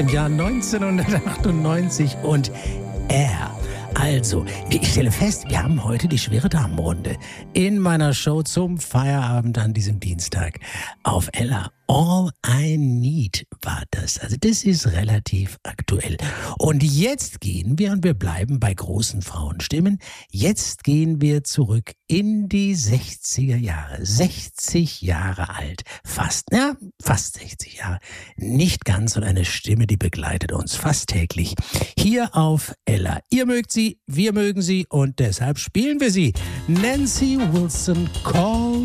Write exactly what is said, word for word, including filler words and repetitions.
dem Jahr neunzehnhundertachtundneunzig und er. Also, ich stelle fest, wir haben heute die schwere Damenrunde in meiner Show zum Feierabend an diesem Dienstag auf Ella. All I Need war das. Also das ist relativ aktuell. Und jetzt gehen wir, und wir bleiben bei großen Frauenstimmen, jetzt gehen wir zurück in die sechziger Jahre. sechzig Jahre alt. Fast, ja, fast sechzig Jahre. Nicht ganz, und eine Stimme, die begleitet uns fast täglich hier auf Ella. Ihr mögt sie, wir mögen sie, und deshalb spielen wir sie. Nancy Wilson, Call